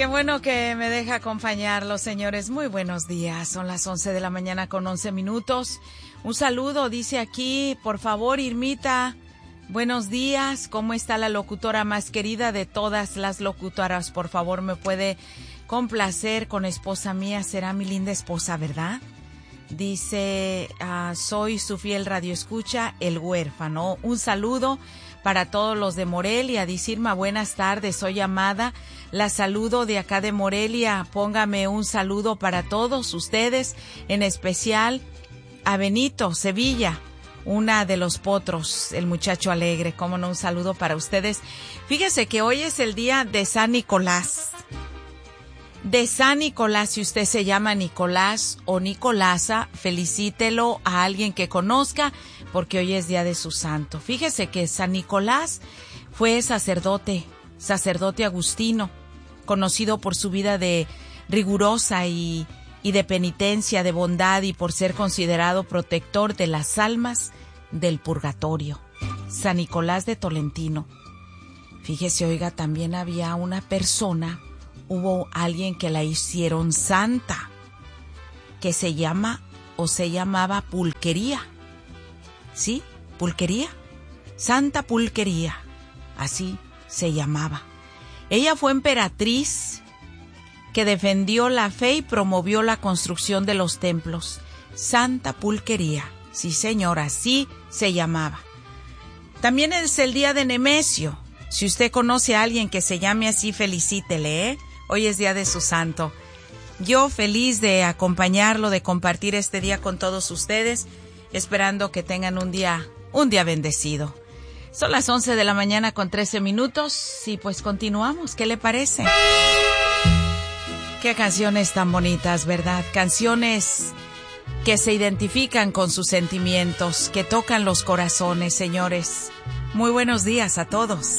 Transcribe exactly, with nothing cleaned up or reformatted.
Qué bueno que me deja acompañarlos, señores. Muy buenos días. Son las once de la mañana con once minutos. Un saludo, dice aquí, por favor, Irmita. Buenos días. ¿Cómo está la locutora más querida de todas las locutoras? Por favor, me puede complacer con esposa mía. Será mi linda esposa, ¿verdad? Dice, uh, soy su fiel radioescucha, El Huérfano. Un saludo para todos los de Morelia. Dice Irma, buenas tardes, soy Amada. La saludo de acá de Morelia. Póngame un saludo para todos ustedes, en especial a Benito Sevilla, una de los potros, el muchacho alegre. Cómo no, un saludo para ustedes. Fíjese que hoy es el día de San Nicolás. De San Nicolás, si usted se llama Nicolás o Nicolasa, felicítelo a alguien que conozca, porque hoy es día de su santo. Fíjese que San Nicolás fue sacerdote, sacerdote agustino, conocido por su vida de rigurosa y, y de penitencia, de bondad, y por ser considerado protector de las almas del purgatorio. San Nicolás de Tolentino. Fíjese, oiga, también había una persona, hubo alguien que la hicieron santa, que se llama o se llamaba Pulquería. ¿Sí? Pulquería. Santa Pulquería. Así se llamaba. Ella fue emperatriz que defendió la fe y promovió la construcción de los templos. Santa Pulquería. Sí, señora, así se llamaba. También es el día de Nemesio. Si usted conoce a alguien que se llame así, felicítele, ¿eh? Hoy es día de su santo. Yo feliz de acompañarlo, de compartir este día con todos ustedes, esperando que tengan un día, un día bendecido. Son las once de la mañana con trece minutos y pues continuamos. ¿Qué le parece? Qué canciones tan bonitas, ¿verdad? Canciones que se identifican con sus sentimientos, que tocan los corazones, señores. Muy buenos días a todos.